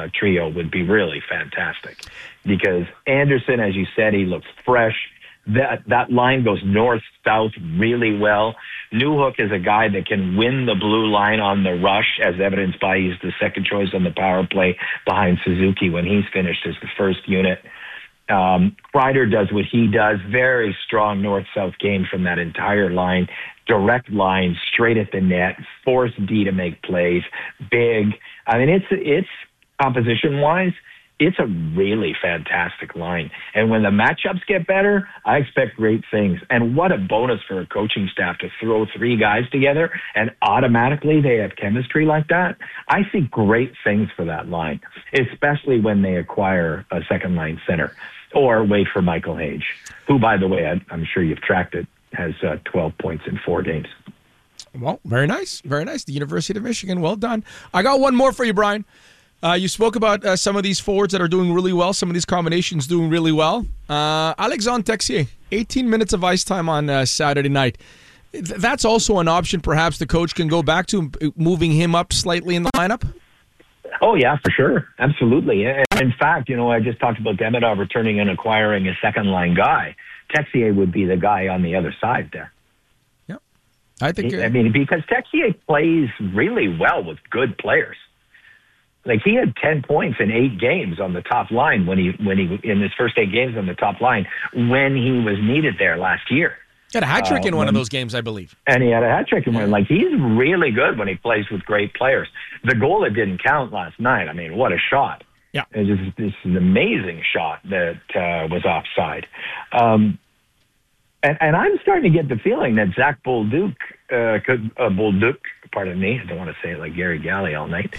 trio would be really fantastic because Anderson, as you said, he looks fresh. That line goes north-south really well. Newhook is a guy that can win the blue line on the rush, as evidenced by he's the second choice on the power play behind Suzuki when he's finished as the first unit. Kreider does what he does. Very strong north-south game from that entire line. Direct line, straight at the net, force D to make plays, big. I mean, it's composition-wise, it's a really fantastic line. And when the matchups get better, I expect great things. And what a bonus for a coaching staff to throw three guys together and automatically they have chemistry like that. I see great things for that line, especially when they acquire a second-line center or wait for Michael Hage, who, by the way, I'm sure you've tracked it, has 12 points in 4 games. Well, very nice. Very nice. The University of Michigan. Well done. I got one more for you, Brian. You spoke about some of these forwards that are doing really well, some of these combinations doing really well. Alexandre Texier, 18 minutes of ice time on Saturday night. That's also an option perhaps the coach can go back to, moving him up slightly in the lineup? Oh, yeah, for sure. Absolutely. In fact, I just talked about Demidov returning and acquiring a second-line guy. Texier would be the guy on the other side there. Yeah, I think. Because Texier plays really well with good players. Like he had 10 points in 8 games on the top line when he in his first 8 games on the top line when he was needed there last year. He had a hat trick in one of those games, I believe. And he had a hat trick in one. Like he's really good when he plays with great players. The goal that didn't count last night. I mean, what a shot! Yeah, it was just this an amazing shot that was offside. And I'm starting to get the feeling that Zach Bolduc Bolduc, pardon me, I don't want to say it like Gary Galley all night.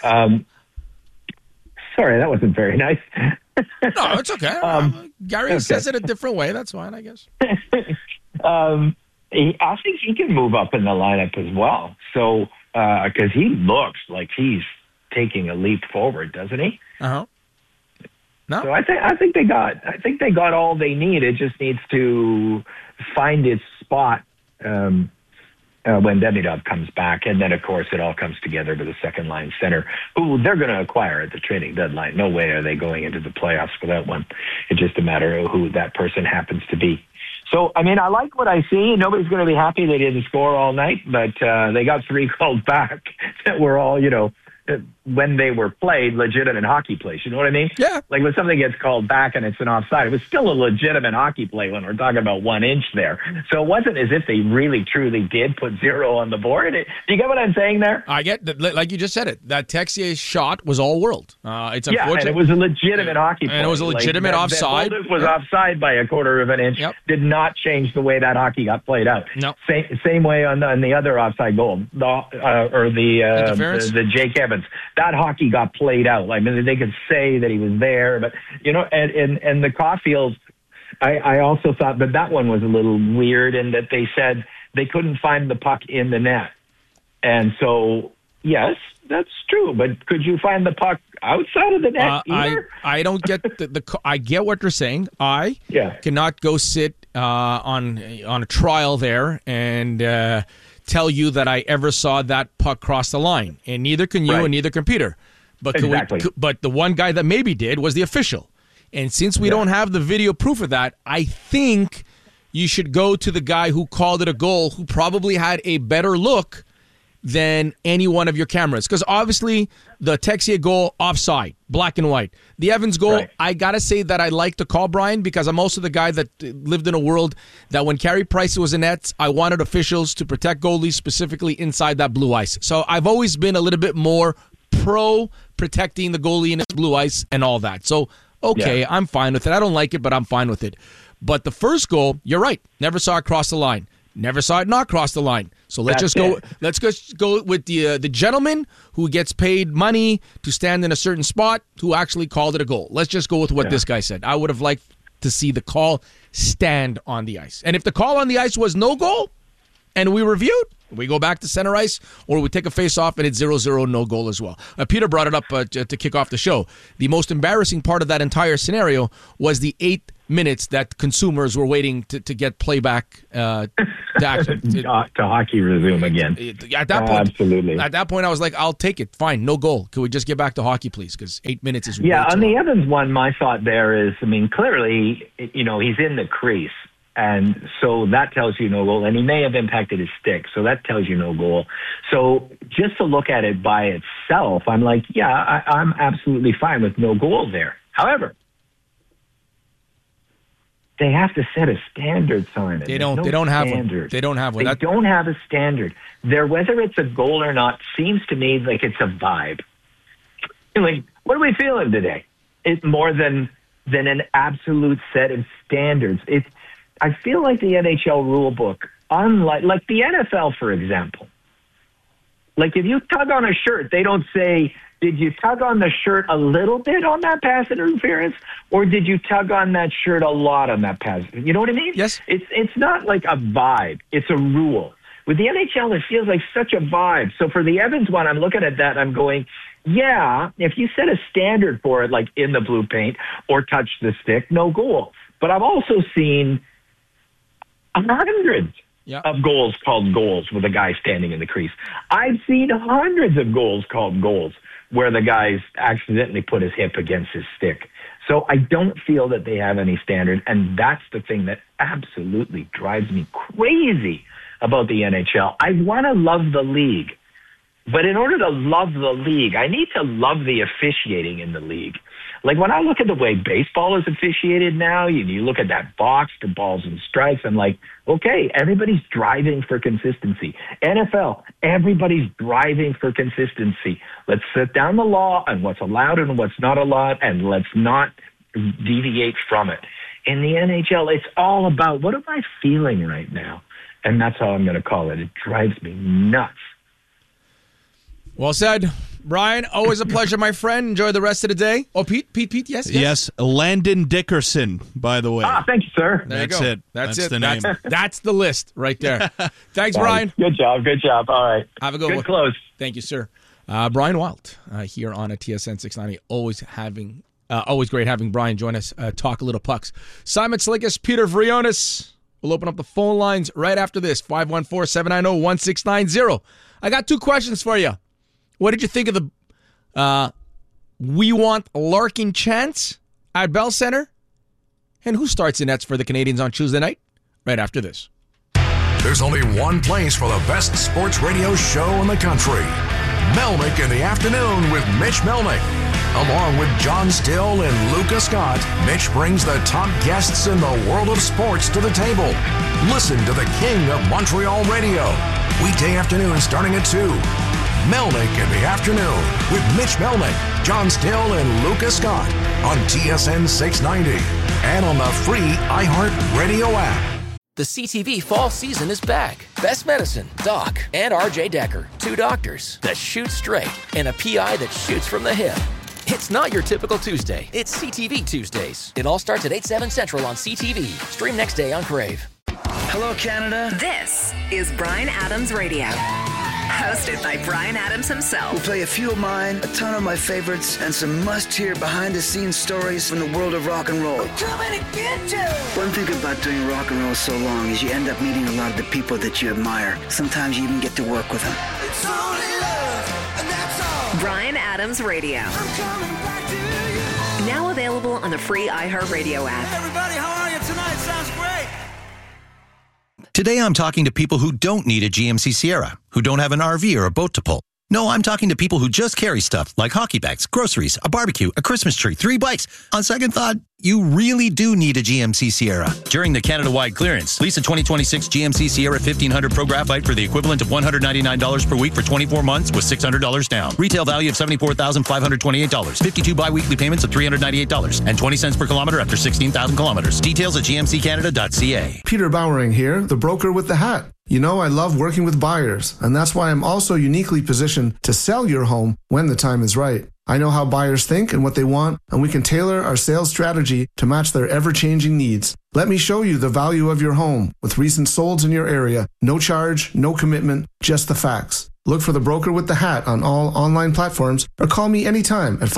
Sorry, that wasn't very nice. No, it's okay. Gary says it a different way. That's fine, I guess. I think he can move up in the lineup as well. So, because he looks like he's taking a leap forward, doesn't he? Uh-huh. No. So I think they got all they need. It just needs to find its spot when Demidov comes back, and then of course it all comes together with a second line center who they're going to acquire at the trading deadline. No way are they going into the playoffs without one. It's just a matter of who that person happens to be. So, I mean, I like what I see. Nobody's going to be happy they didn't score all night, but they got 3 called back that were all, when they were played, legitimate hockey plays. You know what I mean? Yeah. Like when something gets called back and it's an offside, it was still a legitimate hockey play when we're talking about 1 inch there. So it wasn't as if they really, truly did put 0 on the board. Do you get what I'm saying there? I get that. Like you just said it. That Texier shot was all world. It's unfortunate. Yeah, and it was a legitimate hockey play. And it was a legitimate offside. It was offside by a quarter of an inch. Yep. Did not change the way that hockey got played out. No. Same way on the other offside goal, the Jake Evans. That hockey got played out. I mean, they could say that he was there, but and the Caulfield, I also thought that one was a little weird in that they said they couldn't find the puck in the net, and so yes, that's true. But could you find the puck outside of the net either? I don't get I get what they're saying. I cannot go sit on a trial there and tell you that I ever saw that puck cross the line, and neither can you, and neither can Peter. But but the one guy that maybe did was the official, and since we don't have the video proof of that, I think you should go to the guy who called it a goal, who probably had a better look than any one of your cameras, because obviously the Texier goal offside, black and white. The Evans goal, I gotta say that I like to call, Brian, because I'm also the guy that lived in a world that when Carey Price was in nets, I wanted officials to protect goalies specifically inside that blue ice. So I've always been a little bit more pro protecting the goalie in his blue ice and all that. So I'm fine with it. I don't like it, but I'm fine with it. But the first goal, you're right, never saw it cross the line. Never saw it not cross the line. So let's just go with the gentleman who gets paid money to stand in a certain spot who actually called it a goal. Let's just go with what this guy said. I would have liked to see the call stand on the ice. And if the call on the ice was no goal, and we review it. We go back to center ice, or we take a face-off, and it's 0-0, no goal as well. Peter brought it up to kick off the show. The most embarrassing part of that entire scenario was the 8 minutes that consumers were waiting to get playback to action. to hockey resume again. At that point, absolutely. At that point, I was like, I'll take it. Fine, no goal. Can we just get back to hockey, please? Because 8 minutes is on the Evans one, my thought there is, clearly, he's in the crease. And so that tells you no goal. And he may have impacted his stick. So that tells you no goal. So just to look at it by itself, I'm like, I'm absolutely fine with no goal there. However, they have to set a standard, Simon. They don't have one. They don't have one. They don't have a standard. Whether it's a goal or not seems to me like it's a vibe. Like, what are we feeling today? It's more than an absolute set of standards. I feel like the NHL rule book, unlike the NFL, for example. Like if you tug on a shirt, they don't say, did you tug on the shirt a little bit on that pass interference, or did you tug on that shirt a lot on that pass? You know what I mean? Yes. It's not like a vibe. It's a rule. With the NHL, it feels like such a vibe. So for the Evans one, I'm looking at that and I'm going, if you set a standard for it, like in the blue paint or touch the stick, no goal. But I've also seen hundreds of goals called goals with a guy standing in the crease. I've seen hundreds of goals called goals where the guy's accidentally put his hip against his stick. So I don't feel that they have any standard, and that's the thing that absolutely drives me crazy about the NHL. I want to love the league, but in order to love the league, I need to love the officiating in the league. Like when I look at the way baseball is officiated now, you look at that box for balls and strikes, I'm like, okay, everybody's driving for consistency. NFL, everybody's driving for consistency. Let's set down the law and what's allowed and what's not allowed, and let's not deviate from it. In the NHL, it's all about what am I feeling right now? And that's how I'm going to call it. It drives me nuts. Well said. Brian, always a pleasure, my friend. Enjoy the rest of the day. Oh, Pete, yes? Yes, Landon Dickerson, by the way. Thank you, sir. That's it. That's the name. That's the list right there. Thanks, Brian. Good job. All right. Have a good one. Good close. Thank you, sir. Brian Wild here on a TSN 690. Always great having Brian join us, talk a little pucks. Simon Slickis, Peter Vrionis. We'll open up the phone lines right after this, 514-790-1690. I got 2 questions for you. What did you think of the We Want Larkin chants at Bell Center? And who starts the nets for the Canadians on Tuesday night? Right after this. There's only one place for the best sports radio show in the country. Melnick in the Afternoon with Mitch Melnick. Along with John Still and Luca Scott, Mitch brings the top guests in the world of sports to the table. Listen to the king of Montreal radio. Weekday afternoon starting at 2. Melnick in the Afternoon with Mitch Melnick, John Still, and Luca Scott on TSN 690 and on the free iHeart Radio app. The CTV fall season is back. Best Medicine, Doc, and RJ Decker, 2 doctors that shoot straight and a PI that shoots from the hip. It's not your typical Tuesday. It's CTV Tuesdays. It all starts at 8/7 Central on CTV. Stream next day on Crave. Hello, Canada. This is Bryan Adams Radio. Hosted by Bryan Adams himself. We'll play a few of mine, a ton of my favorites, and some must-hear behind-the-scenes stories from the world of rock and roll. One thing about doing rock and roll so long is you end up meeting a lot of the people that you admire. Sometimes you even get to work with them. It's only love, and that's all. Bryan Adams Radio. I'm coming back to you. Now available on the free iHeartRadio app. Hey everybody, how are you tonight? Sounds great. Today I'm talking to people who don't need a GMC Sierra, who don't have an RV or a boat to pull. No, I'm talking to people who just carry stuff like hockey bags, groceries, a barbecue, a Christmas tree, 3 bikes. On second thought, you really do need a GMC Sierra. During the Canada-wide clearance, lease a 2026 GMC Sierra 1500 Pro Graphite for the equivalent of $199 per week for 24 months with $600 down. Retail value of $74,528. 52 bi-weekly payments of $398 and 20 cents per kilometer after 16,000 kilometers. Details at gmccanada.ca. Peter Bowering here, the broker with the hat. You know, I love working with buyers, and that's why I'm also uniquely positioned to sell your home when the time is right. I know how buyers think and what they want, and we can tailor our sales strategy to match their ever-changing needs. Let me show you the value of your home with recent solds in your area. No charge, no commitment, just the facts. Look for the broker with the hat on all online platforms or call me anytime at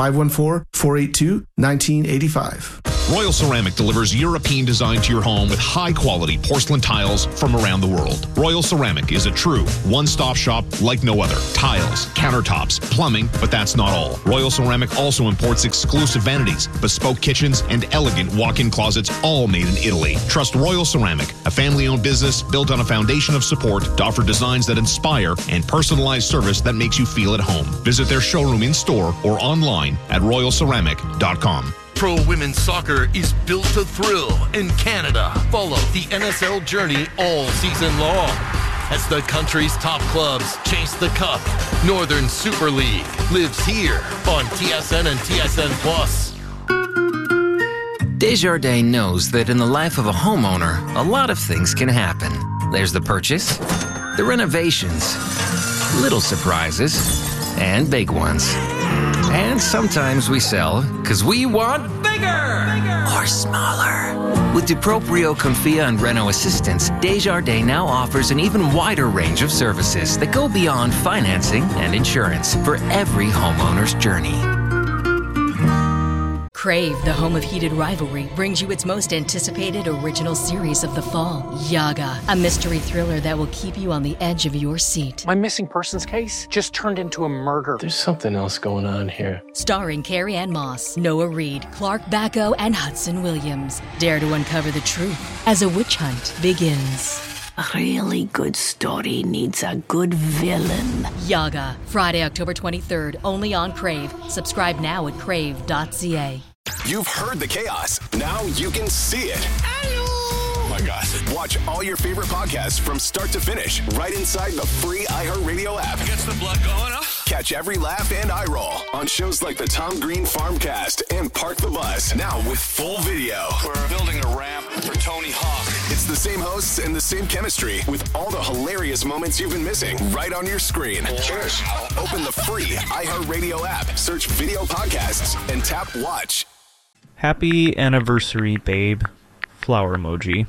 514-482-1985. Royal Ceramic delivers European design to your home with high-quality porcelain tiles from around the world. Royal Ceramic is a true one-stop shop like no other. Tiles, countertops, plumbing, but that's not all. Royal Ceramic also imports exclusive vanities, bespoke kitchens, and elegant walk-in closets, all made in Italy. Trust Royal Ceramic, a family-owned business built on a foundation of support to offer designs that inspire and personalized service that makes you feel at home. Visit their showroom in-store or online at royalceramic.com. Pro Women's Soccer is built to thrill in Canada. Follow the NSL journey all season long as the country's top clubs chase the cup. Northern Super League lives here on TSN and TSN Plus. Desjardins knows that in the life of a homeowner, a lot of things can happen. There's the purchase, the renovations, little surprises, and big ones. And sometimes we sell because we want bigger or smaller. With DuProprio, Confia, and Reno Assistance, Desjardins now offers an even wider range of services that go beyond financing and insurance for every homeowner's journey. Crave, the home of heated rivalry, brings you its most anticipated original series of the fall, Yaga, a mystery thriller that will keep you on the edge of your seat. My missing persons case just turned into a murder. There's something else going on here. Starring Carrie Ann Moss, Noah Reid, Clark Bacco, and Hudson Williams. Dare to uncover the truth as a witch hunt begins. A really good story needs a good villain. Yaga, Friday, October 23rd, only on Crave. Subscribe now at crave.ca. You've heard the chaos. Now you can see it. Hello! Oh my God. Watch all your favorite podcasts from start to finish right inside the free iHeartRadio app. Gets the blood going, huh? Catch every laugh and eye roll on shows like the Tom Green Farmcast and Park the Bus. Now with full video. We're building a ramp for Tony Hawk. It's the same hosts and the same chemistry with all the hilarious moments you've been missing right on your screen. Cheers. Open the free iHeartRadio app, search video podcasts, and tap watch. Happy anniversary, babe. Flower emoji.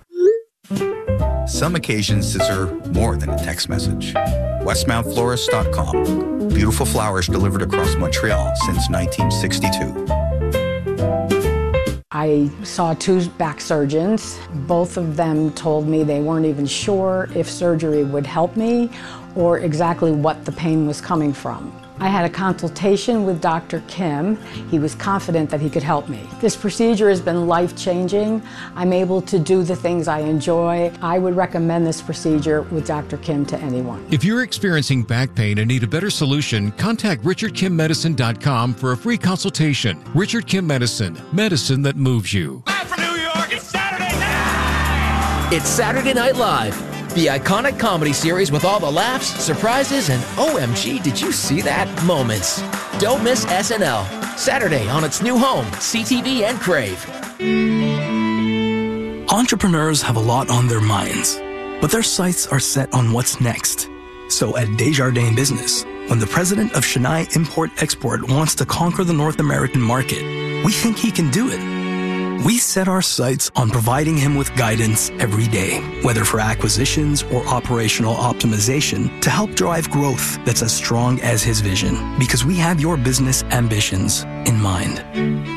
Some occasions deserve more than a text message. WestmountFlorist.com. Beautiful flowers delivered across Montreal since 1962. I saw 2 back surgeons. Both of them told me they weren't even sure if surgery would help me or exactly what the pain was coming from. I had a consultation with Dr. Kim. He was confident that he could help me. This procedure has been life-changing. I'm able to do the things I enjoy. I would recommend this procedure with Dr. Kim to anyone. If you're experiencing back pain and need a better solution, contact RichardKimMedicine.com for a free consultation. Richard Kim Medicine, medicine that moves you. Live from New York, it's Saturday night! It's Saturday Night Live, the iconic comedy series with all the laughs, surprises, and OMG, did you see that moments. Don't miss SNL, Saturday on its new home, CTV and Crave. Entrepreneurs have a lot on their minds, but their sights are set on what's next. So at Desjardins Business, when the president of Chennai Import-Export wants to conquer the North American market, we think he can do it. We set our sights on providing him with guidance every day, whether for acquisitions or operational optimization, to help drive growth that's as strong as his vision, because we have your business ambitions in mind.